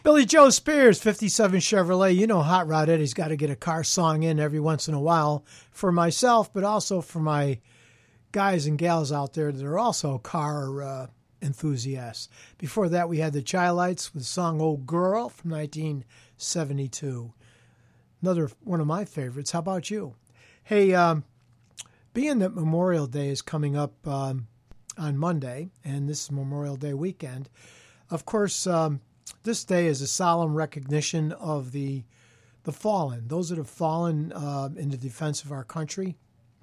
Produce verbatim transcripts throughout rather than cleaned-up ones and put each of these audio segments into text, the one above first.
Billy Joe Spears, fifty-seven Chevrolet. You know Hot Rod Eddie's got to get a car song in every once in a while for myself, but also for my guys and gals out there that are also car uh, enthusiasts. Before that, we had the Chi-Lites with the song Old Girl from nineteen seventy-two. Another one of my favorites. How about you? Hey, um, being that Memorial Day is coming up um, on Monday, and this is Memorial Day weekend, of course, um, this day is a solemn recognition of the the fallen, those that have fallen uh, in the defense of our country.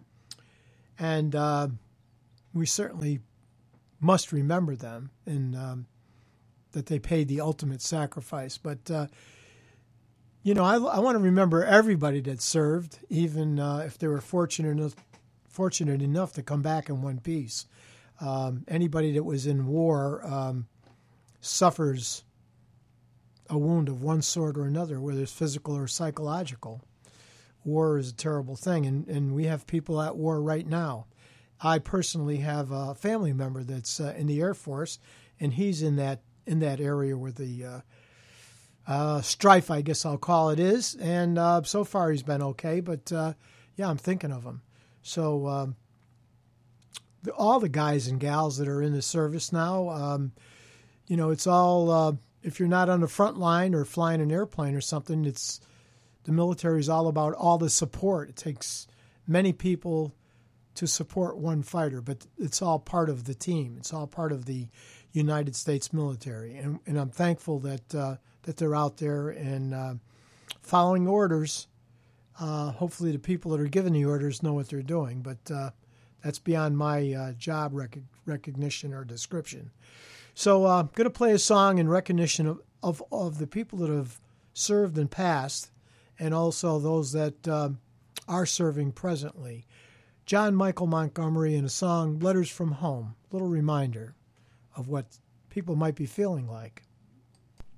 And uh, we certainly must remember them and um, that they paid the ultimate sacrifice. But, uh, you know, I, I want to remember everybody that served, even uh, if they were fortunate enough, fortunate enough to come back in one piece. Um, anybody that was in war um, suffers a wound of one sort or another, whether it's physical or psychological. War is a terrible thing, and, and we have people at war right now. I personally have a family member that's uh, in the Air Force, and he's in that in that area where the uh, uh, strife, I guess I'll call it, is. And uh, so far he's been okay, but uh, yeah, I'm thinking of him. So um, the, all the guys and gals that are in the service now, um, you know, it's all... Uh, if you're not on the front line or flying an airplane or something, it's the military is all about all the support. It takes many people to support one fighter, but it's all part of the team. It's all part of the United States military, and, and I'm thankful that uh, that they're out there and uh, following orders. Uh, hopefully, the people that are giving the orders know what they're doing, but uh, that's beyond my uh, job rec- recognition or description. So I'm uh, going to play a song in recognition of, of, of the people that have served and passed, and also those that um, are serving presently. John Michael Montgomery in a song, Letters from Home, a little reminder of what people might be feeling like.